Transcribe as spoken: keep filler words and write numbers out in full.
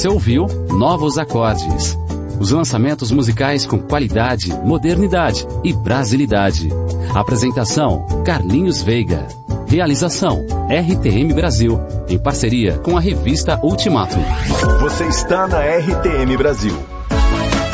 Você ouviu Novos Acordes. Os lançamentos musicais com qualidade, modernidade e brasilidade. Apresentação, Carlinhos Veiga. Realização, R T M Brasil, em parceria com a revista Ultimato. Você está na R T M Brasil.